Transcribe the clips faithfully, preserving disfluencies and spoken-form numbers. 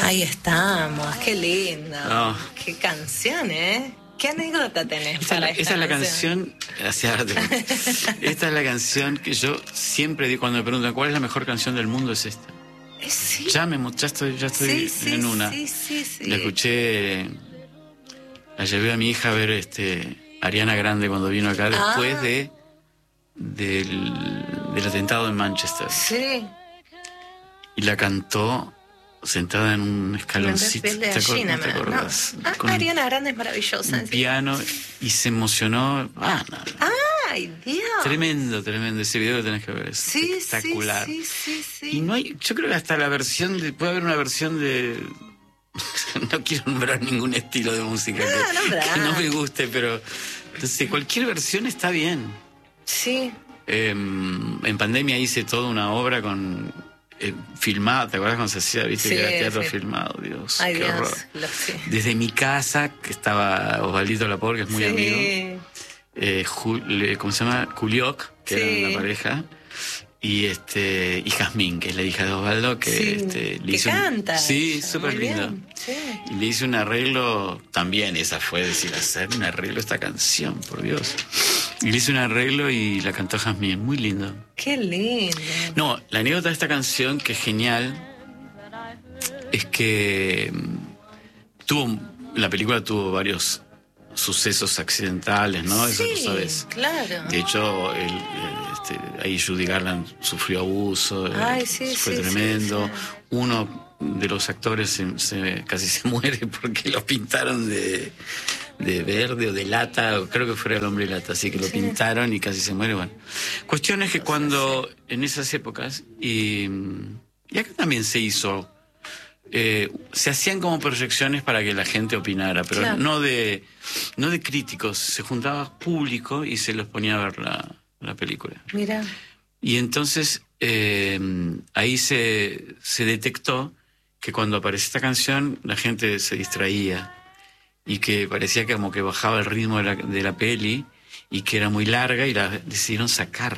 Ahí estamos, qué lindo. No. Qué canción, ¿eh? ¿Qué anécdota tenés Esta, para esta esta es la canción? canción, hacia arte. Esta es la canción que yo siempre digo cuando me preguntan cuál es la mejor canción del mundo, es esta. Eh, sí. Ya me ya estoy, ya estoy Sí, sí, en una. sí, sí, sí. La escuché, la llevé a mi hija a ver este Ariana Grande cuando vino acá después Ah. de del, del atentado en Manchester. Sí. Y la cantó sentada en un escaloncito. Piel de ¿Te, acor- gallina, no te me- acordás? no. Ah, Con Ariana Grande es maravillosa. un piano y se emocionó. Ah, no, no. Ay, Dios. Tremendo, tremendo. Ese video que tenés que ver. Es Sí, espectacular. sí, sí, sí, sí. Y no hay, yo creo que hasta la versión de, puede haber una versión de, no quiero nombrar ningún estilo de música No, que, nombrá. que no me guste, pero entonces cualquier versión está bien. Sí. Eh, en pandemia hice toda una obra con eh, filmada, ¿te acuerdas cuando se hacía? Viste Sí, que era teatro sí. filmado, Dios, Ay, qué Dios. horror. Lo sé. Desde mi casa, que estaba Osvaldito Lapor, que es muy Sí. amigo, eh, Jul- ¿cómo se llama? Julioc, que Sí. era una pareja, y este y Jazmín, que es la hija de Osvaldo, que Sí, este, le que hizo un- canta sí, ella, súper muy lindo. bien, sí. Y le hice un arreglo, también esa fue decir, hacer un arreglo a esta canción, por Dios. Y le hice un arreglo y la cantó Jazmín, muy lindo. Qué lindo. No, la anécdota de esta canción, que es genial, es que mm, tuvo, la película tuvo varios sucesos accidentales, ¿no? Eso Sí, lo sabes. claro. De hecho, el, el, este, ahí Judy Garland sufrió abuso, eh, Ay, sí, fue sí, tremendo. sí, sí. Uno de los actores se, se- casi se muere porque lo pintaron de, de verde o de lata, o creo que fuera el hombre lata, así que lo Sí. pintaron y casi se muere. Bueno, cuestión es que cuando en esas épocas, y, y acá también se hizo, eh, se hacían como proyecciones para que la gente opinara, pero Claro. no de no de críticos, se juntaba público y se los ponía a ver la, la película. Mira. Y entonces eh, ahí se, se detectó que cuando aparecía esta canción la gente se distraía y que parecía que como que bajaba el ritmo de la, de la peli y que era muy larga y la decidieron sacar.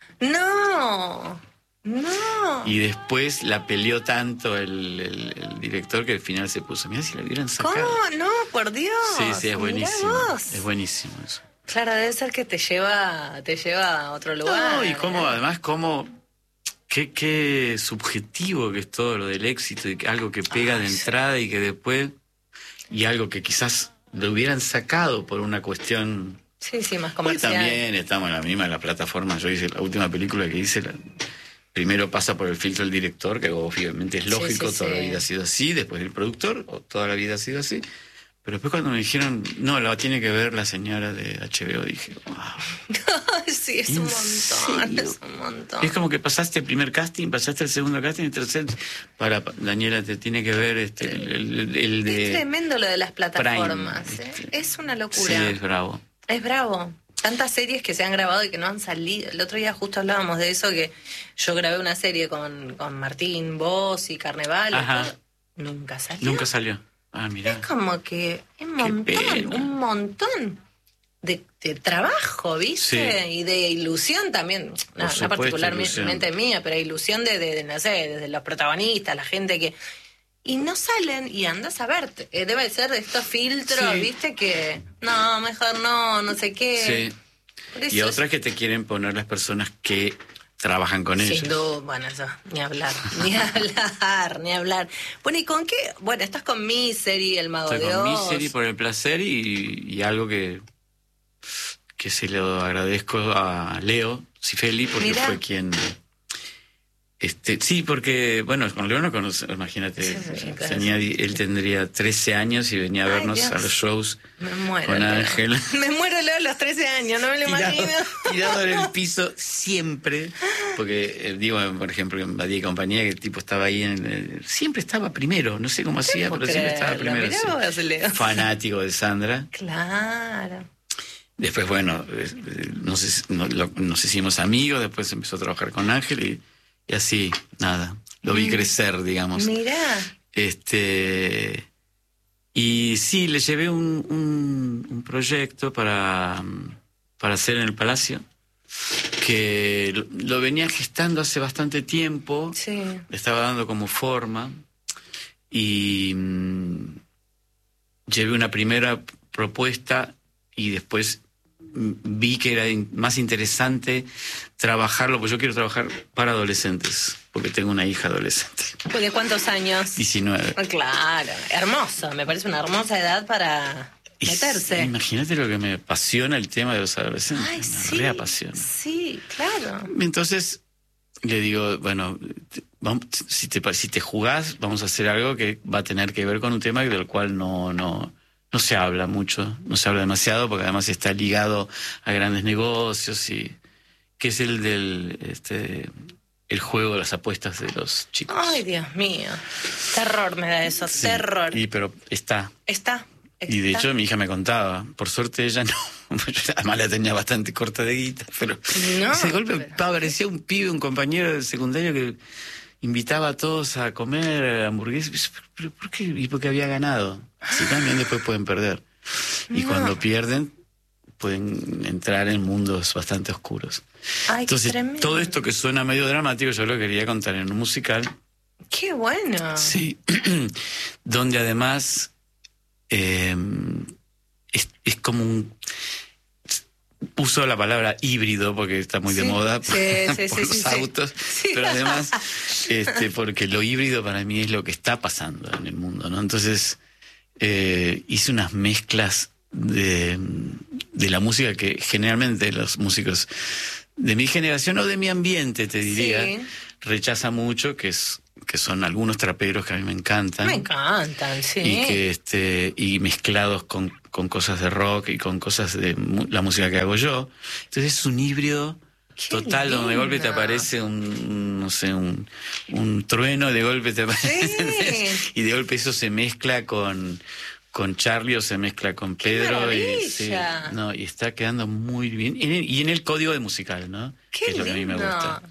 No. No. Y después la peleó tanto el, el, el director que al final se puso, mira si la hubieran sacado. ¿Cómo? No, por Dios. Sí, sí, es Mirá buenísimo. vos. Es buenísimo eso. Claro, debe ser que te lleva, te lleva a otro lugar. No, y cómo, además, cómo, qué, qué subjetivo que es todo lo del éxito y que algo que pega Ay, de sí. entrada y que después, y algo que quizás lo hubieran sacado por una cuestión. Sí, sí, más Hoy comercial. también estamos en la misma, en la plataforma. Yo hice la última película que hice, la- primero pasa por el filtro del director, que obviamente es lógico, sí, toda sí. la vida ha sido así, después el productor, o toda la vida ha sido así. Pero después cuando me dijeron, no, la tiene que ver la señora de H B O, dije, wow. Sí, es ¿En un montón, serio? es un montón. Es como que pasaste el primer casting, pasaste el segundo casting, el tercer. Para, Daniela, te tiene que ver este, el, el- el de. Es tremendo lo de las plataformas, Prime, ¿eh? ¿viste? Es una Sí, locura. es bravo. Es bravo. Tantas series que se han grabado y que no han salido. El otro día justo hablábamos de eso, que yo grabé una serie con, con Martín, vos y Carnaval. y Ajá. todo. Nunca salió. Nunca salió. Ah, mira. Es como que un montón, pena. un montón de, de trabajo, ¿viste? Sí. Y de ilusión también. No, no supuesto, particularmente ilusión. mía, pero ilusión de, de, de, no sé, desde los protagonistas, la gente que... Y no salen y andas a verte. Eh, debe ser de estos filtros, Sí. ¿viste? Que no, mejor no, no sé qué. Sí. Por eso Y es- otras que te quieren poner las personas que trabajan con Sin ellos. duda, bueno, eso, ni hablar, ni hablar, ni hablar. Bueno, ¿y con qué? Bueno, estás con Misery, El Mago Estoy de con Oz. Misery por el placer y, y algo que, que se lo agradezco a Leo Cifeli porque Mirá. fue quien. Este, sí, porque, bueno, con Leo no conoce, imagínate, Sí, sí, sí, claro, tenía, sí. él tendría trece años y venía a Ay, vernos Dios. a los shows Me muero. con Leo. Ángel. Me muero Leo a los trece años, no me lo tirado, imagino. tirado en el piso siempre, porque eh, digo, por ejemplo, en Badía y Compañía, que el tipo estaba ahí, en el- siempre estaba primero, no sé cómo hacía, puedo pero siempre estaba creerlo, primero. mirá sí. vos, Leo. Fanático de Sandra. Claro. Después, bueno, eh, eh, nos, no- lo- nos hicimos amigos, después empezó a trabajar con Ángel y, y así, nada, lo vi Mm. crecer, digamos. Mirá. Este y sí, le llevé un, un, un proyecto para, para hacer en el Palacio, que lo, lo venía gestando hace bastante tiempo, Sí. le estaba dando como forma, y mmm, llevé una primera propuesta y después vi que era in- más interesante trabajarlo, pues yo quiero trabajar para adolescentes, porque tengo una hija adolescente. ¿De cuántos años? diecinueve. Claro, hermoso, me parece una hermosa edad para Y meterse. Imagínate lo que me apasiona el tema de los adolescentes. Ay, me sí, reapasiona. sí, claro. Entonces le digo, bueno, te- vamos, si te si te jugás, vamos a hacer algo que va a tener que ver con un tema del cual no no no se habla mucho, no se habla demasiado, porque además está ligado a grandes negocios, y que es el del este el juego de las apuestas de los chicos. Ay, Dios mío. Terror me da eso, Sí, terror. Y pero está. Está. Y de está. hecho mi hija me contaba, por suerte ella no, además la tenía bastante corta de guita, pero No, ese golpe pero- parecía un pibe, un compañero del secundario que invitaba a todos a comer hamburguesas. ¿Pero por qué? Y porque había ganado. Sí, también después pueden perder. Y No. cuando pierden, pueden entrar en mundos bastante oscuros. Ay, qué Entonces, tremendo. todo esto que suena medio dramático, yo lo quería contar en un musical. Qué bueno. Sí, donde además eh, es, es como un... Uso la palabra híbrido porque está muy de Sí, moda sí, por, sí, por sí, los sí, sí. autos, Sí. pero además este, porque lo híbrido para mí es lo que está pasando en el mundo, ¿no? Entonces eh, hice unas mezclas de, de la música que generalmente los músicos de mi generación o de mi ambiente, te diría, Sí. rechaza mucho, que es que son algunos traperos que a mí me encantan. Me encantan, sí. Y que este y mezclados con, con cosas de rock y con cosas de mu- la música que hago yo. Entonces es un híbrido Qué total, donde de golpe te lindo. aparece un, no sé, un, un trueno, de golpe te aparece, Sí. y de golpe eso se mezcla con con Charlie o se mezcla con ¡Qué Pedro y, sí, maravilla! no, y está quedando muy bien. Y en el, y en el código de musical, ¿no? Qué que es lo que a mí me lindo. gusta.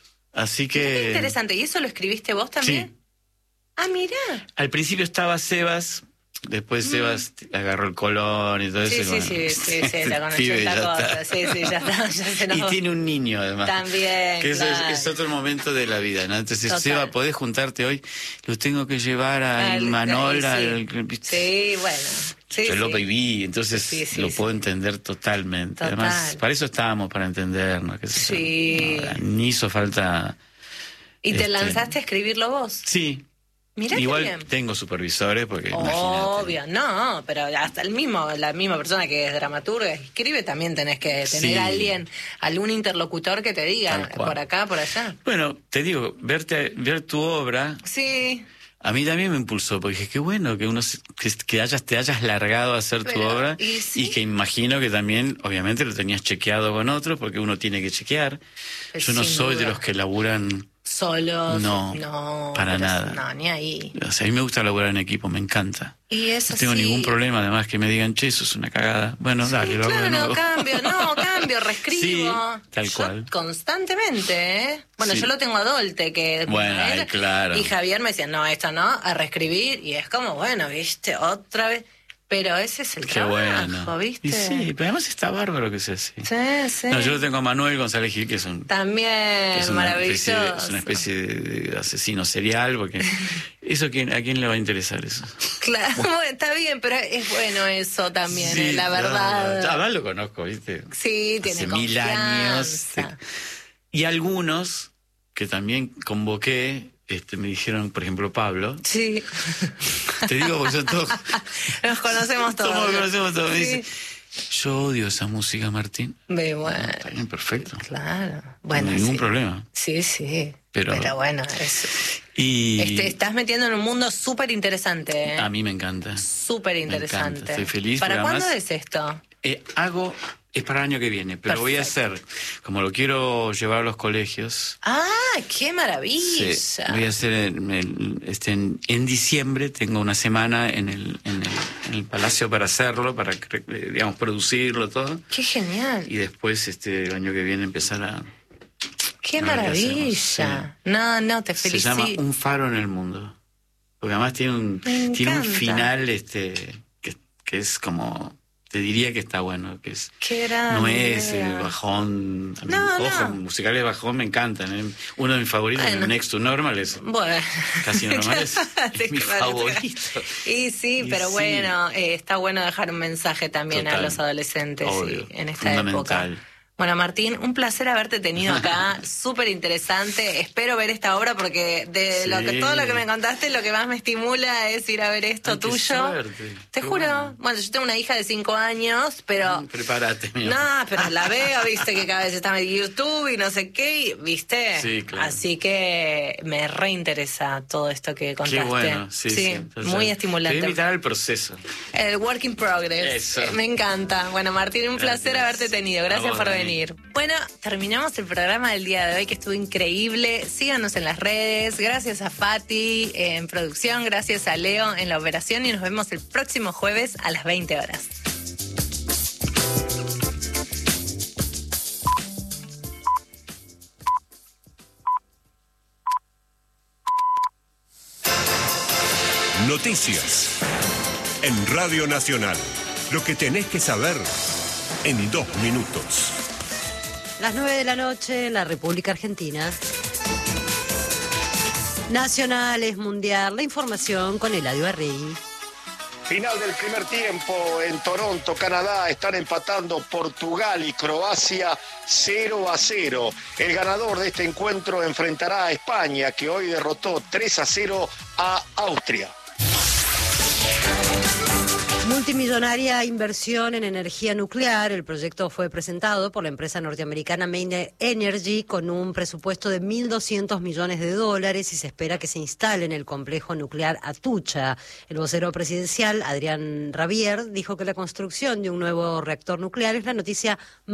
Así Qué que interesante. ¿Y eso lo escribiste vos también? Sí. Ah, mira. Al principio estaba Sebas, después Sebas agarró el colón y todo Mm. Sí, eso. sí, y sí, bueno, sí, sí, el la conocí pibe esta ya cosa. está. Sí, sí, ya está, ya se Y nos... tiene un niño además. También, Que eso es- claro. es, otro momento de la vida, ¿no? Entonces, Total. Seba, ¿podés juntarte hoy? Lo tengo que llevar a Al- Manol, sí. al... Sí, bueno. Sí, Yo lo sí. viví, entonces Sí, sí, lo sí. puedo entender totalmente. Total. Además, para eso estábamos, para entendernos. Qué sé yo. Sí. No, ni hizo falta... ¿Y te este, lanzaste a escribirlo vos? Sí. Mirá Igual qué bien. tengo supervisores porque Obvio, no, pero hasta el mismo, la misma persona que es dramaturga, escribe, también tenés que tener Sí. a alguien, algún interlocutor que te diga Tal cual. por acá, por allá. Bueno, te digo, verte, ver tu obra Sí, a mí también me impulsó, porque dije, qué bueno que uno se- que, que hayas, te hayas largado a hacer tu Pero, obra y sí. que imagino que también, obviamente, lo tenías chequeado con otros, porque uno tiene que chequear. Pues Yo no sin soy de duda. los que laburan, solos. No, no para pero- nada. No, ni ahí. o sea, a mí me gusta laburar en equipo, me encanta. Y eso No tengo sí. ningún problema, además, que me digan, che, eso es una cagada. Bueno, dale, lo hago de Claro, nuevo. cambio, no, cambio, reescribo. Sí, tal Yo cual. constantemente, ¿eh? Bueno, Sí. yo lo tengo a Dolte, que es Bueno, mujer, ay, claro. y Javier me decía, no, esto no, a reescribir, y es como, bueno, viste, otra vez. Pero ese es el Qué trabajo, bueno. ¿viste? Y sí, pero además está bárbaro que sea así. Sí, sí. No, yo lo tengo a Manuel González Gil, que es un También, es una especie, de, maravilloso. es una especie de, de asesino serial, porque eso quién, ¿a quién le va a interesar eso? Claro, bueno, está bien, pero es bueno eso también, Sí, eh, la no, verdad. no, además lo conozco, ¿viste? Sí, tiene Hace mil años. confianza. Y algunos que también convoqué, este, me dijeron, por ejemplo, Pablo, Sí. te digo porque son todos, Nos conocemos todos. todos conocemos todos, me Sí. dice, yo odio esa música, Martín. Ve, No, bueno, está bien, perfecto. claro. No Bueno, hay ningún sí. problema. Sí, sí. Pero, Pero- bueno, es, Y este, estás metiendo en un mundo súper interesante. ¿eh? a mí me encanta. Súper interesante. encanta, estoy feliz, ¿Para porque cuándo además- es esto? Eh, hago, es para el año que viene, pero voy a Perfecto. hacer, como lo quiero llevar a los colegios, ¡Ah, qué maravilla! sí, voy a hacer en, el- este, en, en diciembre, tengo una semana en el, en el, en el Palacio para hacerlo, para, eh, digamos, producirlo todo, ¡Qué genial! y después este el año que viene empezar a... ¡Qué a ver qué maravilla! hacemos, No, no, te Se felicito. llama Un faro en el mundo, porque además tiene un, Me tiene un encanta. final este que, que es como... te diría que está bueno, que es Qué grande. no es eh, bajón. No, Ojo, no. musicales de bajón me encantan. ¿eh? Uno de mis favoritos, Bueno. el Next to Normal, es Bueno. casi normal, es, es mi favorito. Y sí, Y pero sí. bueno, eh, está bueno dejar un mensaje también Total. a los adolescentes Obvio, sí, en esta fundamental. época. Bueno, Martín, un placer haberte tenido acá, súper interesante. Espero ver esta obra porque de Sí. lo que todo lo que me contaste, lo que más me estimula es ir a ver esto Ay, qué tuyo. suerte. Te Qué juro. bueno. Bueno. yo tengo una hija de cinco años, pero... Mm, Prepárate, mira. No, pero la veo, viste que cada vez está en YouTube y no sé qué, y, viste. Sí, claro. Así que me reinteresa todo esto que contaste. Qué bueno, sí, sí. Entonces, muy Te estimulante. voy a invitar al proceso. El work in progress. Eso. Eh, Me encanta. Bueno, Martín, un Gracias. placer haberte tenido. A Gracias vos, por Dani. venir. Bueno, terminamos el programa del día de hoy que estuvo increíble. Síganos en las redes. Gracias a Fati en producción. Gracias a Leo en la operación. Y nos vemos el próximo jueves a las veinte horas. Noticias. En Radio Nacional. Lo que tenés que saber en dos minutos. Las nueve de la noche en la República Argentina. Nacionales, Mundial, la información con Eladio Arregui. Final del primer tiempo en Toronto, Canadá. Están empatando Portugal y Croacia cero a cero. El ganador de este encuentro enfrentará a España, que hoy derrotó tres a cero a Austria. Multimillonaria inversión en energía nuclear. El proyecto fue presentado por la empresa norteamericana Main Energy con un presupuesto de mil doscientos millones de dólares y se espera que se instale en el complejo nuclear Atucha. El vocero presidencial, Adrián Rabier, dijo que la construcción de un nuevo reactor nuclear es la noticia más